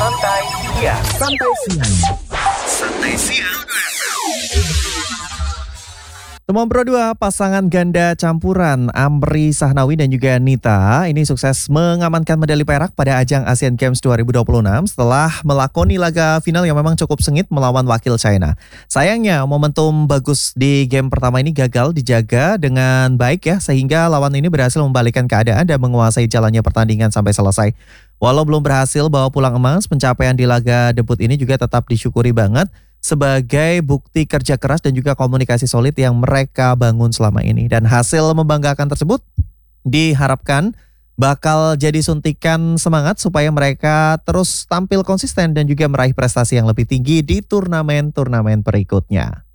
Santai Siang. Santai Siang. Santai Siang. Temuan Pro 2 pasangan ganda campuran Amri Sahnawi dan juga Nita ini sukses mengamankan medali perak pada ajang Asian Games 2026 setelah melakoni laga final yang memang cukup sengit melawan wakil China. Sayangnya momentum bagus di game pertama ini gagal dijaga dengan baik ya, sehingga lawan ini berhasil membalikkan keadaan dan menguasai jalannya pertandingan sampai selesai. Walau belum berhasil bawa pulang emas, pencapaian di laga debut ini juga tetap disyukuri banget sebagai bukti kerja keras dan juga komunikasi solid yang mereka bangun selama ini. Dan hasil membanggakan tersebut diharapkan bakal jadi suntikan semangat supaya mereka terus tampil konsisten dan juga meraih prestasi yang lebih tinggi di turnamen-turnamen berikutnya.